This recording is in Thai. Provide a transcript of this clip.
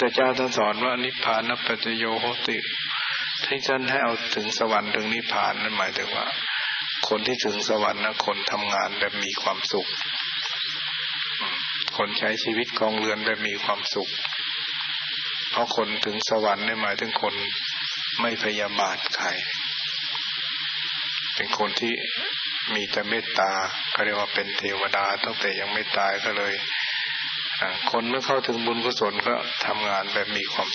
แต่เจ้าท่านสอนว่านิพพานปัจจโยโหติท่านให้เอาถึงสวรรค์ถึงนิพพานนั่นหมายถึงว่าคนที่ถึงสวรรค์นะคนทำงานแบบมีความสุขคนใช้ชีวิตครองเรือนแบบมีความสุขเพราะคนถึงสวรรค์นี่หมายถึงคนไม่พยาบาทใครเป็นคนที่มีแต่เมตตาเขาเรียกว่าเป็นเทวดาตั้งแต่ยังไม่ตายก็เลยคนเมื่อเข้าถึงบุญกุศลก็ทำงานแบบมีความ